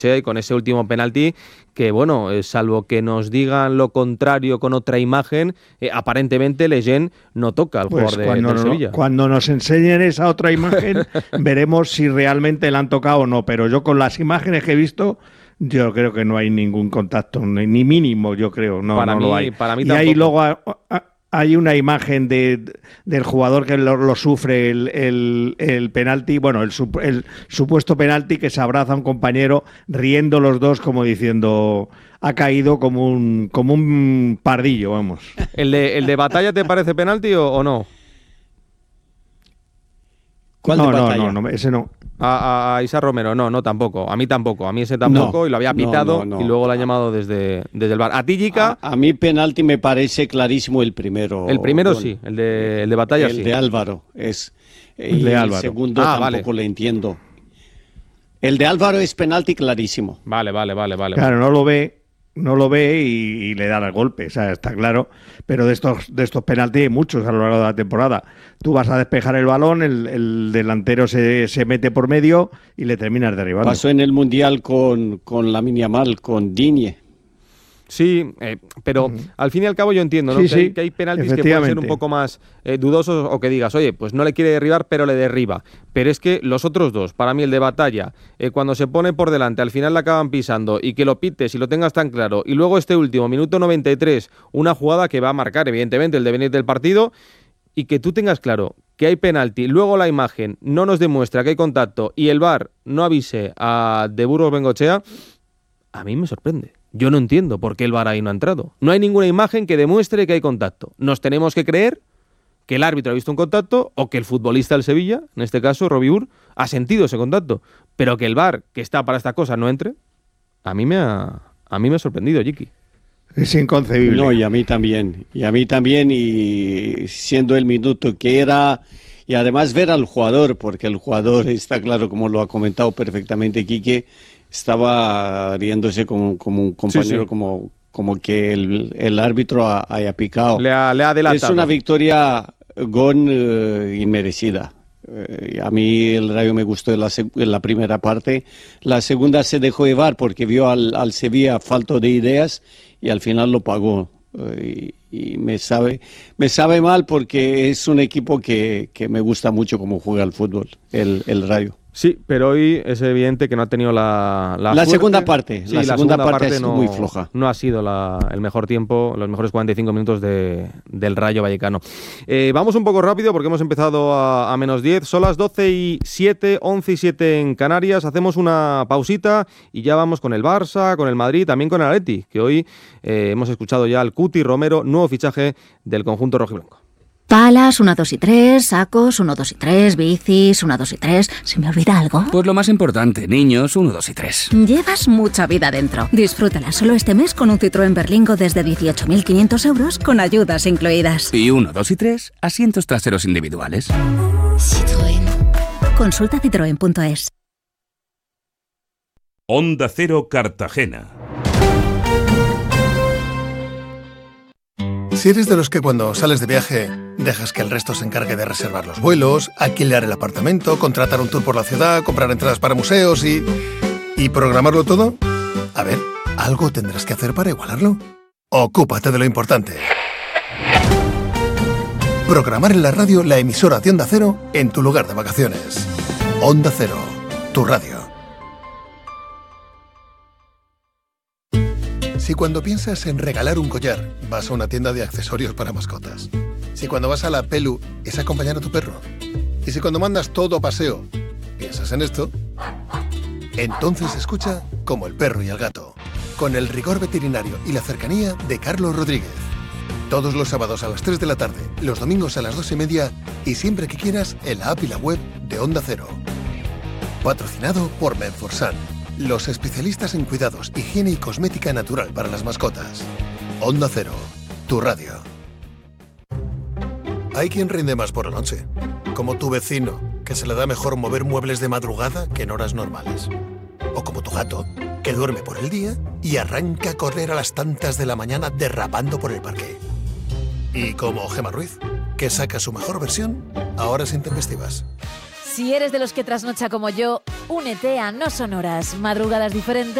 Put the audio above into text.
y con ese último penalti que, bueno, salvo que nos digan lo contrario con otra imagen, aparentemente Leyen no toca al jugador del Sevilla. Cuando nos enseñen esa otra imagen veremos si realmente la han tocado o no, pero yo con las imágenes que he visto yo creo que no hay ningún contacto, ni mínimo, yo creo, no lo hay. Para mí y tampoco. ahí luego hay una imagen del jugador que lo sufre el penalti, bueno, el supuesto penalti, que se abraza a un compañero riendo los dos como diciendo ha caído como un pardillo, vamos. ¿El de Batalla te parece penalti o no? ¿Cuál de Batalla? No, ese no. A Isa Romero, no, tampoco. A mí tampoco. A mí ese tampoco, y lo había pitado y luego lo ha llamado desde el VAR. ¿A ti, Jica? A mí penalti me parece clarísimo el primero. El primero sí, el de Batalla sí. El de Álvaro es. El de Álvaro. El segundo tampoco lo entiendo. El de Álvaro es penalti clarísimo. Vale. Claro, no lo ve y le da el golpe, o sea, está claro. Pero de estos penaltis hay muchos a lo largo de la temporada. Tú vas a despejar el balón, el delantero se mete por medio y le terminas derribando. Pasó en el Mundial con Lamine Yamal, con Digne. Sí, pero al fin y al cabo yo entiendo, ¿no? Que hay penaltis que pueden ser un poco más dudosos, o que digas, oye, pues no le quiere derribar, pero le derriba. Pero es que los otros dos, para mí el de Batalla, cuando se pone por delante, al final la acaban pisando, y que lo pites y lo tengas tan claro, y luego este último, minuto 93, una jugada que va a marcar, evidentemente, el devenir del partido, y que tú tengas claro que hay penalti, luego la imagen no nos demuestra que hay contacto, y el VAR no avise a De Burgos Bengoechea, a mí me sorprende. Yo no entiendo por qué el VAR ahí no ha entrado. No hay ninguna imagen que demuestre que hay contacto. Nos tenemos que creer que el árbitro ha visto un contacto o que el futbolista del Sevilla, en este caso Robiur, ha sentido ese contacto. Pero que el VAR, que está para esta cosa, no entre, a mí me ha sorprendido, Jiki. Es inconcebible. No, y a mí también, y siendo el minuto que era, y además ver al jugador, porque el jugador está claro, como lo ha comentado perfectamente Quique, estaba riéndose como un compañero, sí. como que el árbitro haya picado. Le ha adelantado. Es una victoria inmerecida. A mí el Rayo me gustó en la primera parte. La segunda se dejó llevar porque vio al Sevilla falto de ideas y al final lo pagó. Y me sabe mal porque es un equipo que me gusta mucho cómo juega el fútbol, el Rayo. Sí, pero hoy es evidente que no ha tenido la segunda parte. Sí, la segunda parte es no, muy floja. No ha sido el mejor tiempo, los mejores 45 minutos del Rayo Vallecano. Vamos un poco rápido porque hemos empezado a menos 10. Son las 12:07, 11:07 en Canarias. Hacemos una pausita y ya vamos con el Barça, con el Madrid, también con el Atleti, que hoy hemos escuchado ya al Cuti Romero, nuevo fichaje del conjunto rojiblanco. Palas, 1, 2 y 3, sacos, 1, 2 y 3, bicis, 1, 2 y 3. ¿Se me olvida algo? Pues lo más importante, niños, 1, 2 y 3. Llevas mucha vida dentro. Disfrútala solo este mes con un Citroën Berlingo desde 18.500 euros con ayudas incluidas. Y 1, 2 y 3, asientos traseros individuales. Citroën. Consulta citroen.es. Onda Cero Cartagena. Si eres de los que cuando sales de viaje dejas que el resto se encargue de reservar los vuelos, alquilar el apartamento, contratar un tour por la ciudad, comprar entradas para museos y programarlo todo, a ver, algo tendrás que hacer para igualarlo. Ocúpate de lo importante. Programar en la radio la emisora de Onda Cero en tu lugar de vacaciones. Onda Cero, tu radio. Si cuando piensas en regalar un collar, vas a una tienda de accesorios para mascotas. Si cuando vas a la Pelu es acompañar a tu perro. Y si cuando mandas todo a paseo, piensas en esto, entonces escucha Como el perro y el gato, con el rigor veterinario y la cercanía de Carlos Rodríguez. Todos los sábados a las 3 de la tarde, los domingos a las 2:30 y siempre que quieras en la app y la web de Onda Cero. Patrocinado por Menforsan, los especialistas en cuidados, higiene y cosmética natural para las mascotas. Onda Cero, tu radio. Hay quien rinde más por la noche, como tu vecino, que se le da mejor mover muebles de madrugada que en horas normales. O como tu gato, que duerme por el día y arranca a correr a las tantas de la mañana derrapando por el parque. Y como Gemma Ruiz, que saca su mejor versión a horas intempestivas. Si eres de los que trasnocha como yo, únete a No Sonoras, madrugadas diferentes